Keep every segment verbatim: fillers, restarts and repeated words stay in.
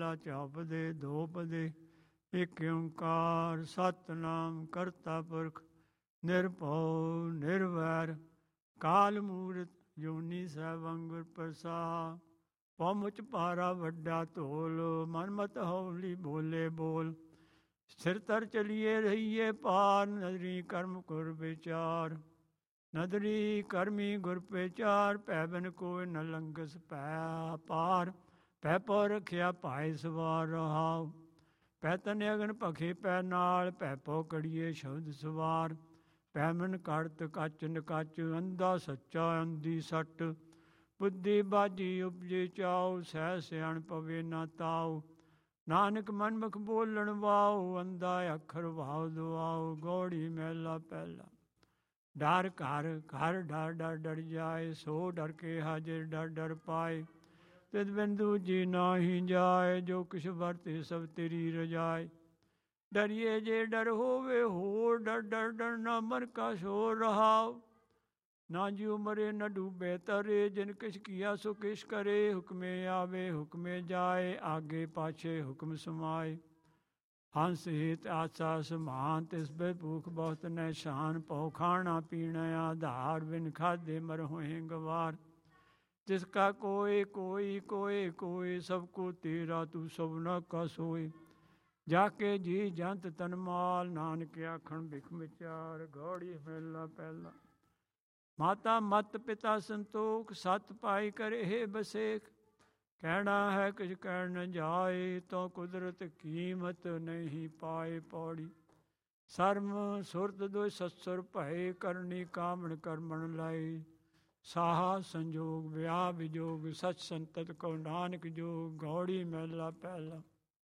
ਪਹਿਲਾ ਚੌਪਦੇ ਦੋਪਦੇ। ਇਕ ਓੰਕਾਰ ਸਤਿਨਾਮ ਕਰਤਾ ਪੁਰਖ ਨਿਰਭਉ ਨਿਰਵੈਰ ਕਾਲ ਮੂਰਤ ਜੋਨੀ ਸੈਭੰ ਗੁਰ ਪ੍ਰਸਾਦਿ। ਪਹੁੰਚ ਭਾਰਾ ਵੱਡਾ ਧੋਲ ਮਨ ਮਤ ਹੌਲੀ ਬੋਲੇ ਬੋਲ। ਸਿਰ ਤਰ ਚਲੀਏ ਰਹੀਏ ਪਾਰ ਨਦਰੀ ਕਰਮ ਗੁਰ ਵਿਚਾਰ। ਨਦਰੀ ਕਰਮੀ ਗੁਰ ਵਿਚਾਰ ਭੈ ਬਿਨ ਕੋਈ ਨ ਲੰਘਸ ਭੈ ਪਾਰ। ਭੈ ਪਉ ਰਖਿਆ ਭਾਇ ਸਵਾਰ ਰਹਾਉ। ਭੈ ਤਨ ਅਗਨ ਭਖੇ ਪੈ ਨਾਲ ਭੈ ਪਉ ਕੜੀਏ ਸ਼ਬਦ ਸਵਾਰ। ਭੈ ਮਨ ਕੜਤ ਕੱਚ ਨਕਚ ਅੰਧਾ ਸੱਚਾ ਅੰਧੀ ਸੱਟ। ਬੁੱਧੀ ਬਾਝੀ ਉਪਜੇ ਚਾਉ ਸਹਿ ਸਿਆਣ ਪਵੇ ਨਾ ਤਾਉ। ਨਾਨਕ ਮਨਮੁਖ ਬੋਲਣ ਵਾਉ ਅੰਧਾ ਅੱਖਰ ਵਾਉ ਦੁਆਉ। ਗੌੜੀ ਮਹਿਲਾ ਪਹਿਲਾ। ਡਰ ਘਰ ਘਰ ਡਰ ਡਰ ਡਰ ਜਾਏ ਸੋ ਡਰ ਕੇ ਹਾਜ਼ਰ ਡਰ ਡਰ ਪਾਏ। ਤਿਤ ਬਿਨ ਦੂਜੀ ਨਾਹੀ ਜਾਏ ਜੋ ਕਿਛ ਵਰਤੇ ਸਭ ਤੇਰੀ ਰਜਾਏ। ਡਰੀਏ ਜੇ ਡਰ ਹੋਵੇ ਹੋਰ ਡਰ ਡਰ ਡਰ ਨਾ ਮਰ ਕਾ ਸ਼ੋਰ ਰਹਾਉ। ਨਾ ਜਿਉ ਮਰੇ ਨ ਡੂਬੇ ਤਰੇ ਜਿਨ ਕਿਛ ਕੀਆ ਸੋ ਕਿਛ ਕਰੇ। ਹੁਕਮੇ ਆਵੇ ਹੁਕਮੇ ਜਾਏ ਆਗੇ ਪਾਛੇ ਹੁਕਮ ਸਮਾਏ। ਹੰਸ ਹਿਤ ਆਸਾ ਸਮਾਨ ਤਿਸ ਬਿ ਭੂਖ ਬਹੁਤ ਨੈ ਸ਼ਾਨ। ਭਉ ਖਾਣਾ ਪੀਣਾ ਆਧਾਰ ਬਿਨ ਖਾਧੇ ਮਰ ਹੋਏ ਗਵਾਰ। ਤਿਸ ਕਾ ਕੋਇ ਕੋਇ ਕੋਇ ਕੋਇ ਸਭ ਕੋ ਤੇਰਾ ਤੂੰ ਸਭਨਾ ਕਾ ਸੋਇ। ਜਾ ਕੇ ਜੀ ਜੰਤ ਤਨ ਮਾਲ ਨਾਨਕ ਆਖਣ ਬਿਖ ਵਿਚਾਰ। ਗੌੜੀ ਮਹਿਲਾ ਪਹਿਲਾ। ਮਾਤਾ ਮਤ ਪਿਤਾ ਸੰਤੋਖ ਸਤ ਪਾਈ ਕਰੇ ਬਸੇਖ। ਕਹਿਣਾ ਹੈ ਕੁਛ ਕਹਿ ਨ ਜਾਏ ਤੋ ਕੁਦਰਤ ਕੀਮਤ ਨਹੀਂ ਪਾਏ। ਪੌੜੀ ਸਰਮ ਸੁਰਤ ਦੁਇ ਸਤਸੁਰ ਭਏ ਕਰਨੀ ਕਾਮਣ ਕਰਮਣ ਲਾਏ। ਸਾਹਾ ਸੰਜੋਗ ਵਿਆਹ ਵਿਜੋਗ ਸਚ ਸੰਤਤ ਕੋ ਨਾਨਕ ਜੋਗ। ਗੌੜੀ ਮਹਿਲਾ ਪਹਿਲਾ।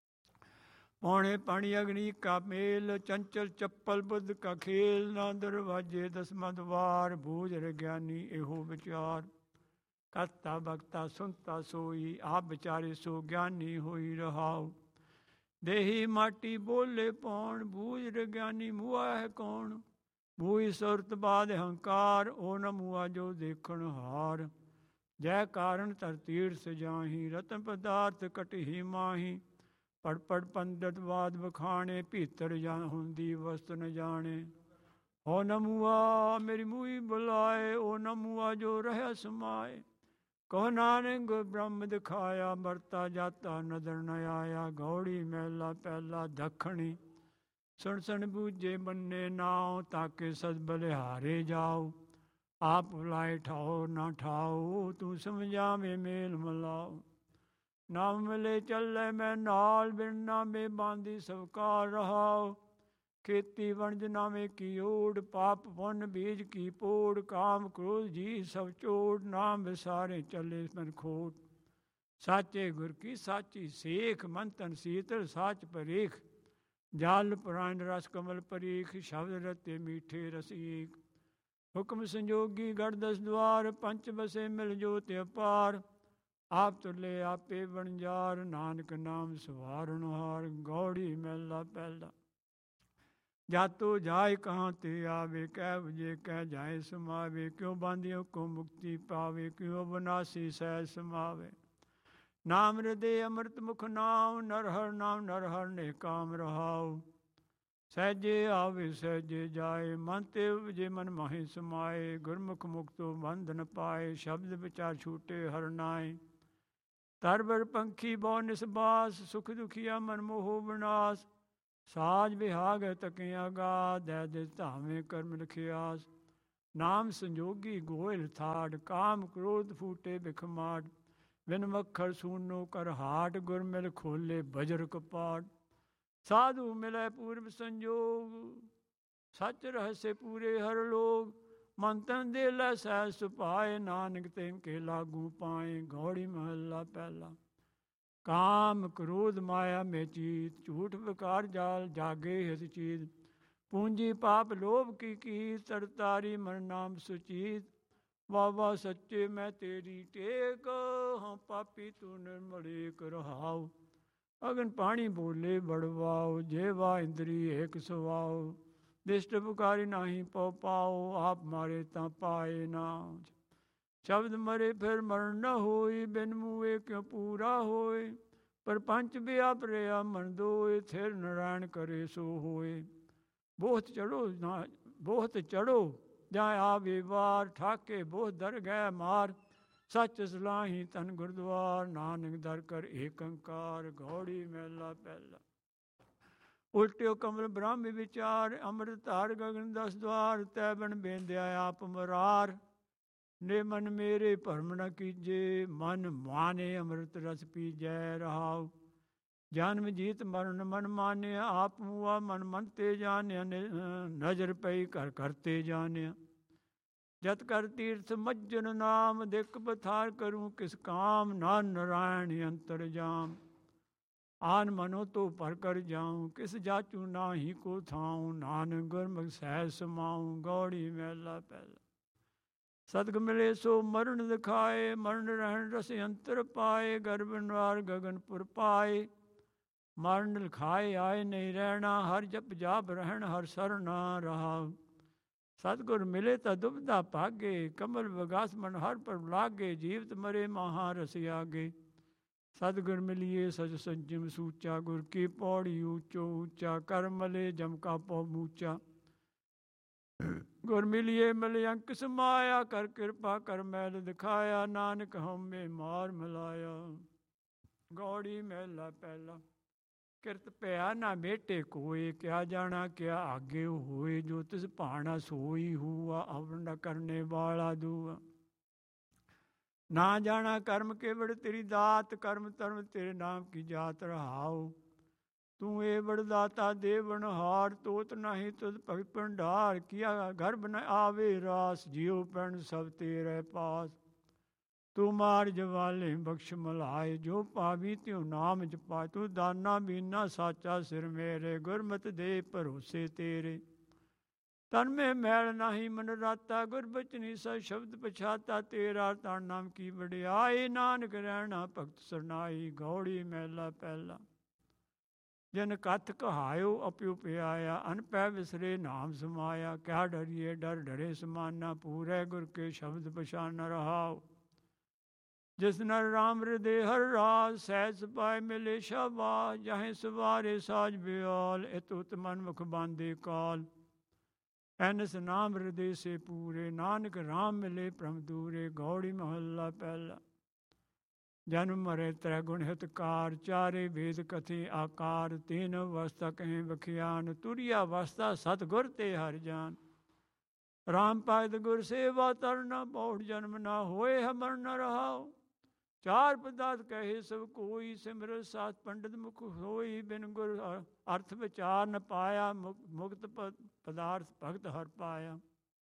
ਪੌਣੇ ਪਾਣੀ ਅਗਨੀ ਕਾ ਮੇਲ ਚੰਚਲ ਚੱਪਲ ਬੁੱਧ ਕਾ ਖੇਲ। ਨਾ ਦਰਵਾਜੇ ਦਸਮਾ ਦਵਾਰ ਬੂਝ ਰਗਿਆਨੀ ਇਹੋ ਵਿਚਾਰ। ਕਰਤਾ ਬਖਤਾ ਸੁਨਤਾ ਸੋਈ ਆਪ ਵਿਚਾਰੇ ਸੋ ਗਿਆਨੀ ਹੋਈ ਰਹਾਉ। ਦੇਹੀ ਮਾਟੀ ਬੋਲੇ ਪੌਣ ਬੂਝ ਰਗਿਆਨੀ ਮੂਆ ਹੈ ਕੌਣ। ਮੂਈ ਸੁਰਤ ਬਾਦ ਹੰਕਾਰ ਉਹ ਨ ਮੂਆ ਜੋ ਦੇਖਣ ਹਾਰ। ਜੈ ਕਾਰਨ ਧਰਤੀਰ ਸਜਾਹੀ ਰਤਨ ਪਦਾਰਥ ਕਟਹੀ ਮਾਹੀ। ਪੜ ਪੜ ਪੰਡਤ ਬਾਦ ਵਖਾਣੇ ਭੀਤਰ ਜਾਂ ਹੁੰਦੀ ਵਸਤ ਨ ਜਾਣੇ। ਹੋ ਨ ਮੂਆ ਮੇਰੀ ਮੂਈ ਬੁਲਾਏ ਉਹ ਨ ਮੂਆ ਜੋ ਰਹਿ ਸਮਾਏ। ਕਹੋ ਨਾਨਕ ਬ੍ਰਹਮ ਦਿਖਾਇਆ ਮਰਤਾ ਜਾਤਾ ਨਦਰ ਨ ਆਇਆ। ਗੌੜੀ ਮਹਿਲਾ ਪਹਿਲਾ। ਦੱਖਣੀ ਸੁਣ ਸੁਣ ਬੂਝੇ ਮੰਨੇ ਨਾਉ ਤਾਕੇ ਸਦ ਬਲਿਹਾਰੇ ਜਾਉ। ਆਪ ਬੁਲਾਏ ਠਾਓ ਨਾ ਠਾਓ ਤੂੰ ਸਮਝਾਵੇਂ ਮੇਲ ਮਲਾਓ। ਨਾਮ ਮਿਲੇ ਚੱਲੇ ਮੈਂ ਨਾਲ ਬਿਨ ਨਾਮੇ ਬਾਂਦੀ ਸਵਕਾਰ ਰਹਾਉ। ਖੇਤੀ ਵਣਜ ਨਾਵੇਂ ਕੀ ਓੜ ਪਾਪ ਪੁੰਨ ਬੀਜ ਕੀ ਪੋੜ। ਕਾਮ ਕ੍ਰੋਧ ਜੀ ਸਭ ਚੋੜ ਨਾਮ ਵਿਸਾਰੇ ਚੱਲੇ ਮਨ ਖੋਟ। ਸਾਚੇ ਗੁਰ ਕੀ ਸਾਚੀ ਸੇਖ ਮਨ ਤਨ ਸੀਤਲ ਸਾਚ ਪਰੇਖ। ਜਲ ਪੁਰਾਣ ਰਸ ਕਮਲ ਪਰੀਖ ਸ਼ਬਦ ਰਤੇ ਮੀਠੇ ਰਸੀਕ। ਹੁਕਮ ਸੰਜੋਗੀ ਗੜ ਦਸ ਦੁਆਰ ਪੰਚ ਬਸੇ ਮਿਲ ਜੋਤ ਅਪਾਰ। ਆਪ ਤੁਲੇ ਆਪੇ ਵਣਜਾਰ ਨਾਨਕ ਨਾਮ ਸਵਾਰਨ ਹਾਰ। ਗੌੜੀ ਮਹਿਲਾ ਪਹਿਲਾ। ਜਾਤੋ ਜਾਇ ਕਹਾਂ ਤੇ ਆਵੇ ਕਹਿ ਵਜੇ ਕਹਿ ਜਾਏ ਸਮਾਵੇ। ਕਿਉ ਬਾਂਧਿਓ ਕੋ ਮੁਕਤੀ ਪਾਵੇ ਕਿਉ ਅਬਨਾਸੀ ਸਹਿ ਸਮਾਵੇ। ਨਾਮ ਹਿਰਦੇ ਅੰਮ੍ਰਿਤ ਮੁਖ ਨਾਮ ਨਰ ਹਰ ਨਾਮ ਨਰ ਹਰ ਨੇ ਕਾਮ ਰਹਾਉ। ਸਹਿਜੇ ਆਵੇ ਸਹਿਜੇ ਜਾਏ ਮਨ ਤੇ ਉਪਜੇ ਮਨ ਮਾਹੀ ਸਮਾਏ। ਗੁਰਮੁਖ ਮੁਕਤੋ ਬੰਧ ਨ ਪਾਏ ਸ਼ਬਦ ਵਿਚਾਰ ਛੂਟੇ ਹਰ ਨਾਏ। ਤਰ ਬਰ ਪੰਖੀ ਬਹੁ ਨਿਸਬਾਸ ਸੁਖ ਦੁਖੀਆ ਮਨ ਮੋਹ ਵਿਨਾਸ਼। ਸਾਜ ਵਿਹਾਗ ਤਕਿਆ ਗਾ ਦੈ ਦੇ ਧਾਵੇਂ ਕਰਮ ਰਖਿਆਸ। ਨਾਮ ਸੰਜੋਗੀ ਗੋਇਲ ਥਾੜ ਕਾਮ ਕ੍ਰੋਧ ਫੂਟੇ ਬਿਖਮਾੜ। ਬਿਨ ਮੱਖਰ ਸੂਨੋ ਕਰ ਹਾਟ ਗੁਰ ਮਿਲ ਖੋਲੇ ਬਜਰ ਕਪਾਟ। ਸਾਧੂ ਮਿਲੈ ਪੂਰਬ ਸੰਜੋਗ ਸਚ ਰਹਸੇ ਪੂਰੇ ਹਰ ਲੋਗ। ਮਨ ਤਨ ਦੇ ਲੈ ਸਹਿ ਸੁਭਾਏ ਨਾਨਕ ਤਿਨ ਕੇ ਲਾਗੂ ਪਾਏ। ਗੌੜੀ ਮਹੱਲਾ ਪਹਿਲਾ। ਕਾਮ ਕ੍ਰੋਧ ਮਾਇਆ ਮੇ ਚੀਤ ਝੂਠ ਵਿਕਾਰ ਜਾਲ ਜਾਗੇ ਹਿਤ ਚੀਤ। ਪੂੰਜੀ ਪਾਪ ਲੋਭ ਕੀ ਕੀਤ ਤਰਤਾਰੀ ਮਨ ਨਾਮ ਸੁਚੀਤ। ਵਾਹ ਵਾਹ ਸੱਚੇ ਮੈਂ ਤੇਰੀ ਟੇਕ ਹਾਂ ਪਾਪੀ ਤੂੰ ਨਿਰਮਲ ਏਕ ਰਹਾਉ। ਅਗਨ ਪਾਣੀ ਬੋਲੇ ਬੜਵਾਓ ਜੇਵਾ ਇੰਦਰੀ ਏਕ ਸੁਵਾਓ। ਦਿਸ਼ਟ ਪੁਕਾਰੀ ਨਾਹੀ ਪਉ ਪਾਓ ਆਪ ਮਾਰੇ ਤਾਂ ਪਾਏ ਨਾ। ਸ਼ਬਦ ਮਰੇ ਫਿਰ ਮਰਨ ਨ ਹੋਈ ਬਿਨ ਮੂਏ ਕਿਉ ਪੂਰਾ ਹੋਏ। ਪਰਪੰਚ ਵਿਆਪਰਿਆ ਮਨ ਦੋਏ, ਥਿਰ ਨਾਰਾਇਣ ਕਰੇ ਸੋ ਹੋਏ। ਬਹੁਤ ਚੜੋ ਨਾ ਬਹੁਤ ਚੜੋ ਜਾਂ ਆਵੇ ਵਾਰ, ਠਾਕੇ ਬਹੁਤ ਦਰ ਗਏ ਮਾਰ। ਸੱਚ ਸਲਾਹੀ ਤਨ ਗੁਰਦੁਆਰ, ਨਾਨਕ ਦਰ ਕਰ ਏਕ ਓੰਕਾਰ। ਗੌੜੀ ਮਹਿਲਾ ਪਹਿਲਾ। ਉਲਟਿਓ ਕਮਲ ਬ੍ਰਹਮ ਵਿਚਾਰ, ਅੰਮ੍ਰਿਤ ਧਾਰ ਗਗਨ ਦਸ ਦਵਾਰ। ਤੈ ਬਨ ਬੇਂਦਿਆ ਆਪ ਮੁਰਾਰ, ਨੇ ਮਨ ਮੇਰੇ ਭਰਮ ਨ ਕੀਜੇ। ਮਨ ਮਾਨੇ ਅੰਮ੍ਰਿਤ ਰਸ ਪੀਜੈ ਰਹਾਉ। ਜਨਮ ਜੀਤ ਮਰਨ ਮਨ ਮਾਨਿਆ, ਆਪ ਮੂਆ ਮਨ ਮਨ ਤੇ ਜਾਣਿਆ। ਨਜ਼ਰ ਪਈ ਘਰ ਘਰ ਤੇ ਜਾਣਿਆ। ਜਤ ਕਰ ਤੀਰਥ ਮੱਜਨ ਨਾਮ, ਦਿਕ ਪਥਾਰ ਕਰੂੰ ਕਿਸ ਕਾਮ। ਨਾਨ ਨਾਰਾਇਣ ਅੰਤਰ ਜਾਮ, ਆਨ ਮਨੋ ਤੋ ਭਰ ਕਰ ਜਾਉ। ਕਿਸ ਜਾਚੂ ਨਾਹੀ ਕੋ ਥਾਉ, ਨਾਨਕ ਗੁਰਮੁਖ ਸਹਿਜ ਸਮਾਉ। ਗੌੜੀ ਮਹਿਲਾ ਪਹਿਲਾ। ਸਤਿਗੁਰ ਮਿਲੇ ਸੋ ਮਰਨ ਦਿਖਾਏ, ਮਰਨ ਰਹਿਣ ਰਸ ਅੰਤਰ ਪਾਏ। ਗਰਭ ਨਿਵਾਰ ਗਗਨਪੁਰ ਪਾਏ, ਮਰਨ ਲਿਖਾਏ ਆਏ ਨਹੀਂ ਰਹਿਣਾ। ਹਰ ਜਪ ਜਾਪ ਰਹਿਣ ਹਰ ਸਰਨਾ ਰਹਾ। ਸਤਿਗੁਰ ਮਿਲੇ ਤਾਂ ਦੁਬਦਾ ਭਾਗੇ, ਕਮਲ ਵਿਗਾਸ ਮਨ ਹਰ ਪਰ ਲਾਗੇ। ਜੀਵਤ ਮਰੇ ਮਹਾ ਰਸ ਆਗੇ, ਸਤਿਗੁਰ ਮਿਲੀਏ ਸਚ ਸੰਜਮ ਸੂਚਾ। ਗੁਰ ਕੀ ਪੌੜੀ ਊਚੋ ਊਚਾ, ਕਰ ਮਲੇ ਜਮ ਕਾ ਪਉ ਮੂਚਾ। ਗੁਰ ਮਿਲੀਏ ਮਿਲ ਅੰਕ ਸਮਾਇਆ, ਕਰ ਕਿਰਪਾ ਕਰ ਮੈਲ ਦਿਖਾਇਆ। ਨਾਨਕ ਹਉਮੈ ਮਾਰ ਮਿਲਾਇਆ। ਗੌੜੀ ਮਹਿਲਾ ਪਹਿਲਾ। ਕਿਰਤ ਭਇਆ ਨਾ ਮੇਟੇ ਕੋਏ, ਕਿਆ ਜਾਣਾ ਕਿਆ ਆਗੇ ਹੋਏ। ਜੋ ਤਿਸ ਭਾਣਾ ਸੋਈ ਹੂਆ, ਅਵਰ ਨ ਕਰਨੇ ਵਾਲਾ ਦੂਆ। ਨਾ ਜਾਣਾ ਕਰਮ ਕੇਵੜ ਤੇਰੀ ਦਾਤ, ਕਰਮ ਧਰਮ ਤੇਰੇ ਨਾਮ ਕੀ ਜਾਤ ਰਹਾਉ। ਤੂੰ ਏ ਬੜ ਦਾਤਾ ਦੇਵਨਹਾਰ, ਤੋਤ ਨਹੀਂ ਤੁਧ ਭਗਤ ਭੰਡਾਰ। ਕੀਆ ਗਰਭ ਨ ਆਵੇ ਰਾਸ, ਜਿਉ ਪੈਣ ਸਭ ਤੇਰੇ ਪਾਸ। ਤੂੰ ਮਾਰ ਜਵਾਲੇ ਬਖਸ਼ ਮਲਾਏ, ਜੋ ਪਾਵੀ ਤਿਉ ਨਾਮ ਜਪਾਏ। ਤੂੰ ਦਾਨਾ ਬੀਨਾ ਸਾਚਾ ਸਿਰ ਮੇਰੇ, ਗੁਰਮਤਿ ਦੇ ਭਰੋਸੇ ਤੇਰੇ। ਤਨ ਮੇ ਮੈਲ ਨਾਹੀ ਮਨ ਰਾਤਾ, ਗੁਰ ਬਚਨੀ ਸਚ ਸ਼ਬਦ ਪਛਾਤਾ। ਤੇਰਾ ਤਨ ਨਾਮ ਕੀ ਵਡਿਆਈ, ਨਾਨਕ ਰਹਿਣਾ ਭਗਤ ਸਰਨਾਈ। ਗੌੜੀ ਮਹਿਲਾ ਪਹਿਲਾ। ਜਿਨ ਕਥ ਕਹਾਇਓ ਅਪਿਉ ਪਿਆਇਆ, ਅਨਪੈ ਵਿਸਰੇ ਨਾਮ ਸਮਾਇਆ। ਕਿਆ ਡਰੀਏ ਡਰ ਡਰੇ ਸਮਾਨਾ, ਪੂਰੇ ਗੁਰ ਕੇ ਸ਼ਬਦ ਪਛਾਨ ਰਹਾਉ। ਜਿਸ ਨਰ ਰਾਮ ਹਿਰਦੇ ਹਰ ਰਾਜ, ਸਹਿਜ ਸਪਾਏ ਮਿਲੇ ਸ਼ਾਬਾਸ਼। ਜਹੇ ਸਵਾਰੇ ਸਾਜ ਬਿਆਲ, ਇਤ ਉਤ ਮਨ ਮੁਖ ਬਾਂਦੇ ਕਾਲ। ਐਨਸ ਨਾਮ ਹਿਰਦੇ ਸੇ ਪੂਰੇ, ਨਾਨਕ ਰਾਮ ਮਿਲੇ ਪ੍ਰਮ ਦੂਰੇ। ਗੌੜੀ ਮਹੱਲਾ ਪਹਿਲਾ। ਜਨਮ ਮਰੇ ਤ੍ਰੈ ਗੁਣ ਹਿਤਕਾਰ, ਚਾਰੇ ਵੇਦ ਕਥੇ ਆਕਾਰ। ਤੀਨ ਅਵਸਥਾ ਕਹੇ ਬਖਿਆਨ, ਤੁਰਿਆ ਅਵਸਥਾ ਸਤਿਗੁਰ ਤੇ ਹਰਿ ਜਾਨ। ਰਾਮ ਭਗਤ ਗੁਰ ਸੇਵਾ ਤਰਨਾ, ਪੌੜ ਜਨਮ ਨਾ ਹੋਏ ਹਮਰ ਨ ਰਹਾਉ। ਚਾਰ ਪਦਾਰਥ ਕਹੇ ਸਭ ਕੋਈ, ਸਿਮਰ ਸਾਥ ਪੰਡਿਤ ਮੁਖ ਹੋਈ। ਬਿਨ ਗੁਰ ਅਰਥ ਵਿਚਾਰ ਨ ਪਾਇਆ, ਮੁਕਤ ਪਦਾਰਥ ਭਗਤ ਹਰ ਪਾਇਆ।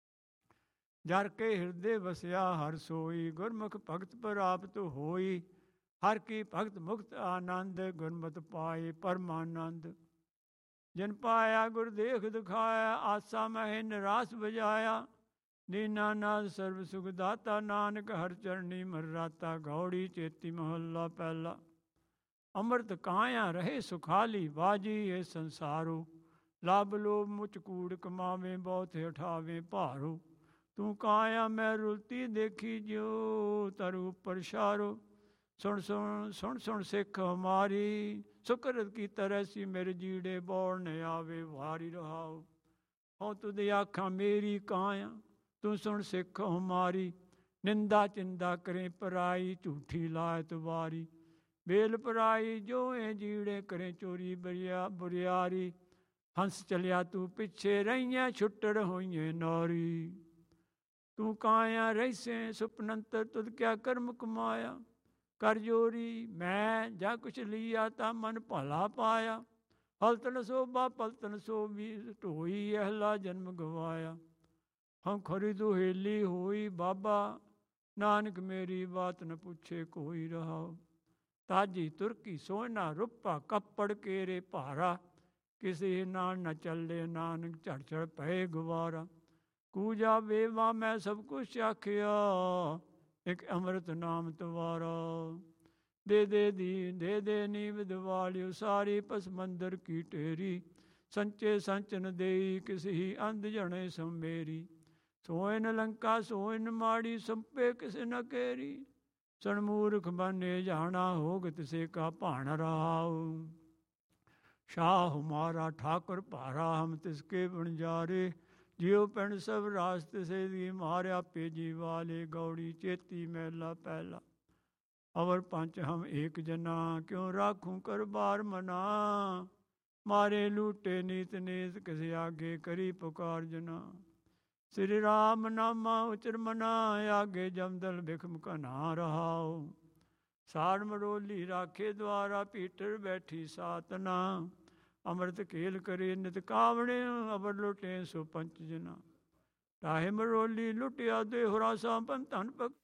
ਜਰ ਕੇ ਹਿਰਦੇ ਵਸਿਆ ਹਰ ਸੋਈ, ਗੁਰਮੁਖ ਭਗਤ ਪ੍ਰਾਪਤ ਹੋਈ। ਹਰ ਕੀ ਭਗਤ ਮੁਕਤ ਆਨੰਦ, ਗੁਰਮਤਿ ਪਾਏ ਪਰਮਾਨੰਦ। ਜਿਨ ਪਾਇਆ ਗੁਰ ਦੇਖ ਦਿਖਾਇਆ, ਆਸਾ ਮਹਿ ਨਿਰਾਸ ਬਜਾਇਆ। ਦੀਨਾ ਨਾਥ ਸਰਬ ਸੁਖ ਦਾਤਾ, ਨਾਨਕ ਹਰ ਚਰਣੀ ਮਰ ਰਾਤਾ। ਗੌੜੀ ਚੇਤੀ ਮਹੱਲਾ ਪਹਿਲਾ। ਅੰਮ੍ਰਿਤ ਕਾਇਆ ਰਹੇ ਸੁਖਾਲੀ, ਬਾਜੀ ਇਹ ਸੰਸਾਰੋ। ਲੱਭ ਲੋਭ ਮੁਚ ਕੂੜ ਕਮਾਵੇ, ਬਹੁਤ ਹਠਾਵੇ ਭਾਰੋ। ਤੂੰ ਕਾਇਆ ਮੈਂ ਰੁਲਤੀ ਦੇਖੀ ਜਿਉ, ਤਰ ਉਪਰ ਸ਼ਾਰੋ। ਸੁਣ ਸੁਣ ਸੁਣ ਸੁਣ ਸਿੱਖ ਹਮਾਰੀ, ਸੁਕਰਤ ਕੀ ਤਰੈਸੀ ਮੇਰੇ ਜੀੜੇ। ਬੋੜ ਨ ਆਵੇ ਵਾਰੀ ਰਹਾਉ। ਹਉ ਤੁਧ ਆਖਾਂ ਮੇਰੀ ਕਾਇਆ, ਤੂੰ ਸੁਣ ਸਿੱਖ ਹਮਾਰੀ। ਨਿੰਦਾ ਚਿੰਦਾ ਕਰੇ ਪਰਾਈ, ਝੂਠੀ ਲਾਇਤ ਵਾਰੀ। ਬੇਲ ਪਰਾਈ ਜੋਏ ਜੀੜੇ, ਕਰੇ ਚੋਰੀ ਬਰਿਆ ਬੁਰਿਆਰੀ। ਹੰਸ ਚਲਿਆ ਤੂੰ ਪਿੱਛੇ, ਰਹੀਆਂ ਛੁੱਟੜ ਹੋਈਏ ਨਾਰੀ। ਤੂੰ ਕਾਇਆ ਰਹਿਸੇ ਸੁਪਨੰਤਰ, ਤੁਧ ਕਿਆ ਕਰਮ ਕਮਾਇਆ। ਕਰ ਜੋਰੀ ਮੈਂ ਜਾਂ ਕੁਛ ਲੀਆ, ਤਾਂ ਮਨ ਭਲਾ ਪਾਇਆ। ਹਲਤਨ ਸੋਭਾ ਪਲਤਨ ਸੋਭੀ, ਢੋਈ ਅਹਲਾ ਜਨਮ ਗਵਾਇਆ। ਹਮ ਖਰੀ ਦੁਹੇਲੀ ਹੋਈ ਬਾਬਾ, ਨਾਨਕ ਮੇਰੀ ਬਾਤ ਨ ਪੁੱਛੇ ਕੋਈ ਰਹਾਉ। ਤਾਜੀ ਤੁਰਕੀ ਸੋਹਣਾ ਰੁਪਾ, ਕੱਪੜ ਕੇਰੇ ਭਾਰਾ। ਕਿਸੇ ਨਾਲ ਨ ਚੱਲੇ ਨਾਨਕ, ਝੜ ਝੜ ਪਏ ਗਵਾਰਾ। ਕੂਜਾ ਵੇਵਾ ਮੈਂ ਸਭ ਕੁਛ ਆਖਿਆ, ਇੱਕ ਅੰਮ੍ਰਿਤ ਨਾਮ ਤਵਾਰਾ। ਦੇ ਦੇ ਦੀ ਦੇ ਦੇ ਨੀਵ ਦਿਵਾਲਿਓ, ਸਾਰੀ ਪਸਮੰਦਰ ਕੀ ਢੇਰੀ। ਸੰਚੇ ਸੰਚਨ ਦੇਈ, ਕਿਸ ਹੀ ਅੰਧ ਜਣੇ ਸੰਮੇਰੀ। ਸੋਇਨ ਲੰਕਾ ਸੋਇਨ ਮਾੜੀ, ਸੰਪੇ ਕਿਸ ਨ ਕੇਰੀ। ਸਨਮੂਰਖ ਬਨੇ ਜਾਣਾ ਹੋਗ ਤਿਸੇ ਕਾ ਭਾਣ ਰਹਾਉ। ਸ਼ਾਹ ਹਮਾਰਾ ਠਾਕੁਰ ਭਾਰਾ ਹਮ ਤਿਸਕੇ ਬਣਜਾਰੇ। ਜਿਉ ਪਿੰਡ ਸਭ ਰਾਸ ਤਿਸੇ ਦੀ ਮਾਰਿਆ ਪੇਜੀ ਵਾਲੇ। ਗੌੜੀ ਚੇਤੀ ਮਹਿਲਾ ਪਹਿਲਾ ਅਵਰ ਪੰਚ ਹਮ ਏਕ ਜਨਾ। ਕਿਉ ਰਾਖੂ ਕਰ ਬਾਰ ਮਨਾ। ਮਾਰੇ ਲੂਟੇ ਨੀਤ ਨੀਤ ਕਿਸੇ ਆਗੇ ਕਰੀ ਪੁਕਾਰ ਜਨਾ। ਸ੍ਰੀ ਰਾਮ ਨਾਮਾ ਉਚਰ ਮਨਾ। ਆਗੇ ਜਮਦਲ ਬਿਖਮ ਕਨਾ ਰਹਾਉ। ਸਾੜ ਮਰੋਲੀ ਰਾਖੇ ਦੁਆਰਾ ਪੀਟਰ ਬੈਠੀ ਸਾਤਨਾ। ਅੰਮ੍ਰਿਤ ਖੇਲ ਕਰੇ ਨਿਤ ਕਾਵਣੇ। ਅਵਰ ਲੁਟੇ ਸੋ ਪੰਚ ਜਨਾ। ਰਾਹੇ ਮਰੋਲੀ ਲੁਟਿਆ ਦੇ ਹੁਰਾਸਾ ਪੰਨ ਧਨ ਭਗਤ